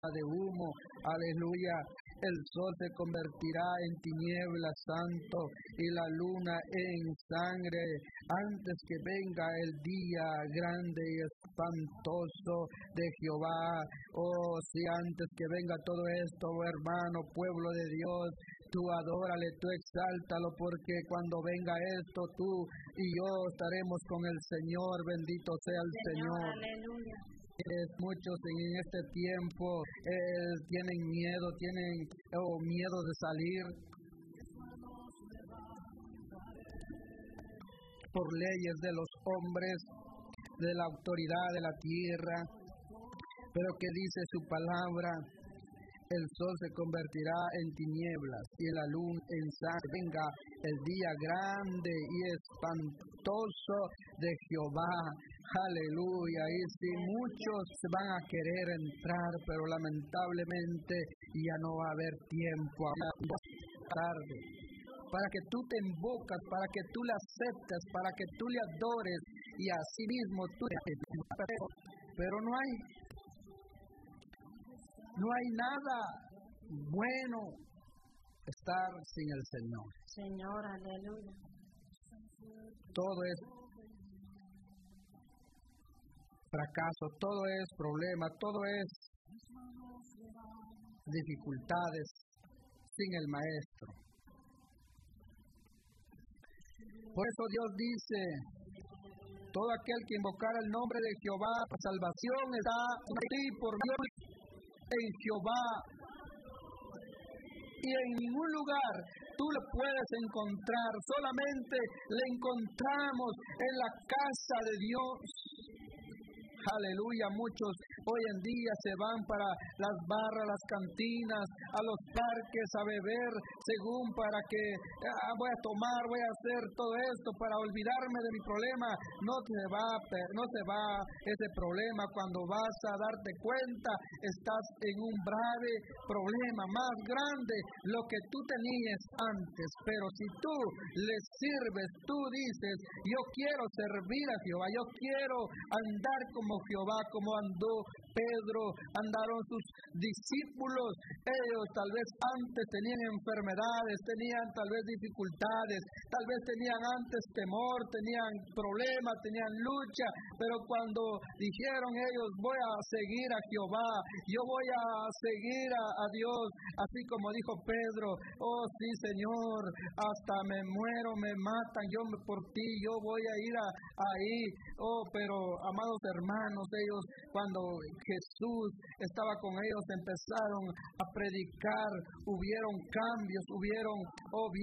de humo, aleluya. El sol se convertirá en tinieblas, santo, y la luna en sangre, antes que venga el día grande y espantoso de Jehová. Oh, sí, antes que venga todo esto, hermano, pueblo de Dios, tú adórale, tú exáltalo, porque cuando venga esto, tú y yo estaremos con el Señor, bendito sea el Señor. Aleluya. Muchos en este tiempo tienen miedo de salir por leyes de los hombres, de la autoridad de la tierra, pero que dice su palabra: el sol se convertirá en tinieblas y la luna en sangre. Venga el día grande y espantoso de Jehová. Aleluya. Y si muchos van a querer entrar, pero lamentablemente ya no va a haber tiempo. Tarde. Para que tú te invocas, para que tú le aceptes, para que tú le adores y así mismo tú. Pero no hay nada bueno estar sin el Señor. Señor, aleluya. Todo es fracaso, todo es problema, todo es dificultades sin el Maestro. Por eso Dios dice: todo aquel que invocara el nombre de Jehová, salvación está por Dios en Jehová. Y en ningún lugar tú lo puedes encontrar, solamente le encontramos en la casa de Dios. Aleluya. Muchos hoy en día se van para las barras, las cantinas, a los parques a beber, según para que voy a tomar, voy a hacer todo esto para olvidarme de mi problema. No se va ese problema. Cuando vas a darte cuenta, estás en un grave problema más grande lo que tú tenías antes. Pero si tú le sirves, tú dices: yo quiero servir a Jehová, yo quiero andar como Jehová, como andó Pedro, andaron sus discípulos. Ellos tal vez antes tenían enfermedades, tenían tal vez dificultades, tal vez tenían antes temor, tenían problemas, tenían lucha, pero cuando dijeron ellos: voy a seguir a Jehová, yo voy a seguir a Dios, así como dijo Pedro: oh sí, Señor, hasta me muero, me matan, yo por ti, yo voy a ir ahí. Oh, pero amados hermanos, ellos, cuando Jesús estaba con ellos, empezaron a predicar, hubieron cambios,